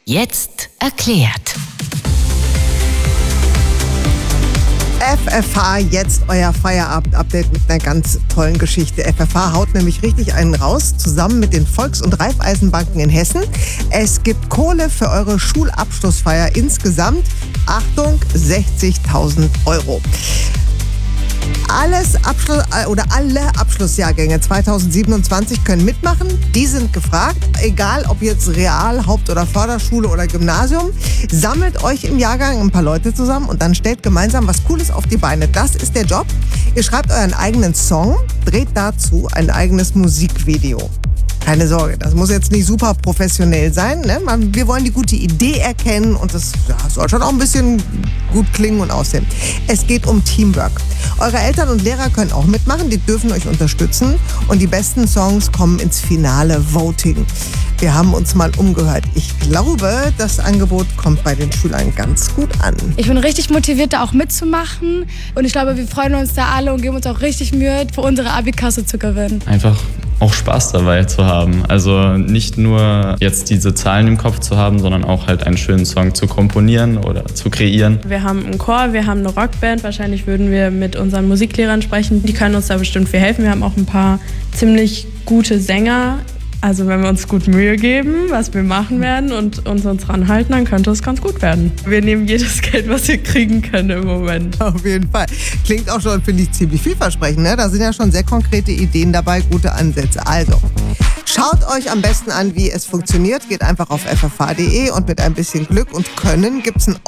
Jetzt erklärt. FFH, jetzt euer Feierabend-Update mit einer ganz tollen Geschichte. FFH haut nämlich richtig einen raus, zusammen mit den Volks- und Raiffeisenbanken in Hessen. Es gibt Kohle für eure Schulabschlussfeier, insgesamt, Achtung, 60.000 €. Alle Abschlussjahrgänge 2027 können mitmachen. Die sind gefragt, egal ob jetzt Real-, Haupt- oder Förderschule oder Gymnasium. Sammelt euch im Jahrgang ein paar Leute zusammen und dann stellt gemeinsam was Cooles auf die Beine. Das ist der Job. Ihr schreibt euren eigenen Song, dreht dazu ein eigenes Musikvideo. Keine Sorge, das muss jetzt nicht super professionell sein. Ne? Wir wollen die gute Idee erkennen und das soll schon auch ein bisschen gut klingen und aussehen. Es geht um Teamwork. Eure Eltern und Lehrer können auch mitmachen, die dürfen euch unterstützen und die besten Songs kommen ins finale Voting. Wir haben uns mal umgehört. Ich glaube, das Angebot kommt bei den Schülern ganz gut an. Ich bin richtig motiviert, da auch mitzumachen und ich glaube, wir freuen uns da alle und geben uns auch richtig Mühe, für unsere Abi-Kasse zu gewinnen. Einfach auch Spaß dabei zu haben. Also nicht nur jetzt diese Zahlen im Kopf zu haben, sondern auch halt einen schönen Song zu komponieren oder zu kreieren. Wir haben einen Chor, wir haben eine Rockband. Wahrscheinlich würden wir mit unseren Musiklehrern sprechen. Die können uns da bestimmt viel helfen. Wir haben auch ein paar ziemlich gute Sänger. Also wenn wir uns gut Mühe geben, was wir machen werden und uns dran halten, dann könnte es ganz gut werden. Wir nehmen jedes Geld, was wir kriegen können im Moment. Auf jeden Fall. Klingt auch schon, finde ich, ziemlich vielversprechend. Ne? Da sind ja schon sehr konkrete Ideen dabei, gute Ansätze. Also, schaut euch am besten an, wie es funktioniert. Geht einfach auf ffh.de und mit ein bisschen Glück und Können gibt es ein